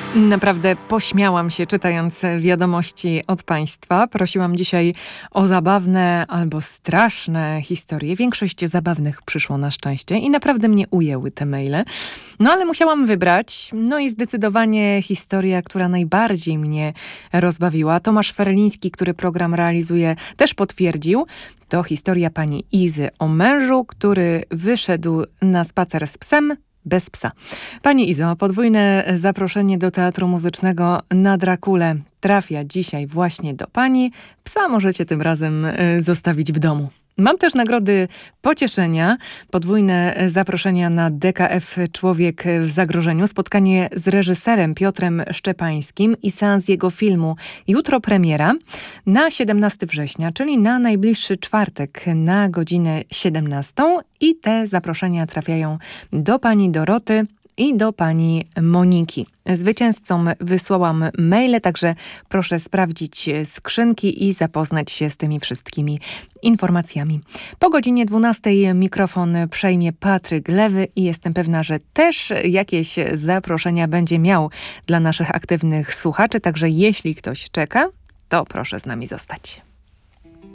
Naprawdę pośmiałam się, czytając wiadomości od Państwa. Prosiłam dzisiaj o zabawne albo straszne historie. Większość zabawnych przyszło na szczęście i naprawdę mnie ujęły te maile. No ale musiałam wybrać. No i zdecydowanie historia, która najbardziej mnie rozbawiła. Tomasz Ferliński, który program realizuje, też potwierdził. To historia pani Izy o mężu, który wyszedł na spacer z psem, bez psa. Pani Izo, podwójne zaproszenie do Teatru Muzycznego na Drakulę trafia dzisiaj właśnie do pani. Psa możecie tym razem zostawić w domu. Mam też nagrody pocieszenia, podwójne zaproszenia na DKF Człowiek w zagrożeniu, spotkanie z reżyserem Piotrem Szczepańskim i seans jego filmu Jutro premiera na 17 września, czyli na najbliższy czwartek na godzinę 17 i te zaproszenia trafiają do pani Doroty i do pani Moniki. Zwycięzcom wysłałam maile, także proszę sprawdzić skrzynki i zapoznać się z tymi wszystkimi informacjami. Po godzinie 12 mikrofon przejmie Patryk Lewy i jestem pewna, że też jakieś zaproszenia będzie miał dla naszych aktywnych słuchaczy, także jeśli ktoś czeka, to proszę z nami zostać.